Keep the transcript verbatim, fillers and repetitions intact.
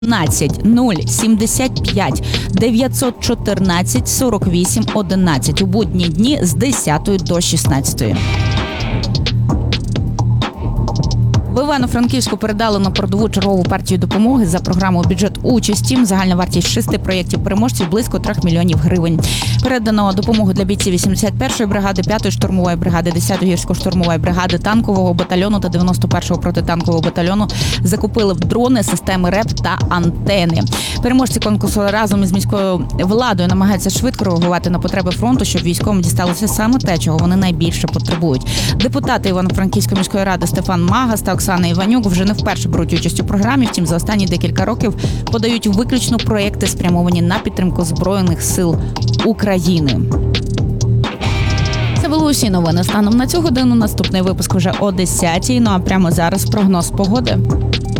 п'ятнадцять нуль сімдесят п'ять дев'ятсот чотирнадцять сорок вісім одинадцять у будні дні з десятої до шістнадцятої. В Івано-Франківську передали на передову чергову партію допомоги за програмою «Бюджет участі». Загальна вартість шести проєктів переможців близько трьох мільйонів гривень. Передано допомогу для бійців вісімдесят першої бригади, п'ятої штурмової бригади, десятої гірсько-штурмової бригади, танкового батальйону та дев'яносто першого протитанкового батальйону. Закупили дрони, системи РЕП та антени. Переможці конкурсу разом із міською владою намагаються швидко реагувати на потреби фронту, щоб військовим дісталося саме те, чого вони найбільше потребують. Депутати Івано-Франківської міської ради Стефан Магас та Оксана Іванюк вже не вперше беруть участь у програмі, втім за останні декілька років подають виключно проєкти, спрямовані на підтримку Збройних сил України. Це були усі новини станом на цю годину. Наступний випуск вже о десятій. Ну а прямо зараз прогноз погоди.